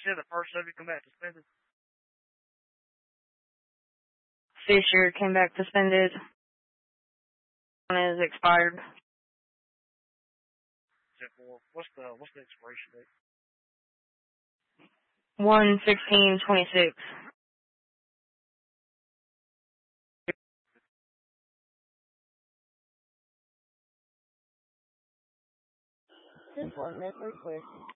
said the first subject come back suspended? Fisher came back suspended. Is expired. What's the expiration date? 1/16/26. Just 1 minute real quick.